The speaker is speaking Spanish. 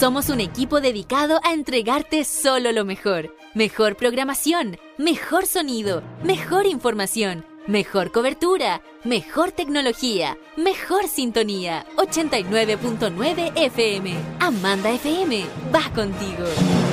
Somos un equipo dedicado a entregarte solo lo mejor. Mejor programación, mejor sonido, mejor información, mejor cobertura, mejor tecnología, mejor sintonía. 89.9 FM. Amanda FM va contigo.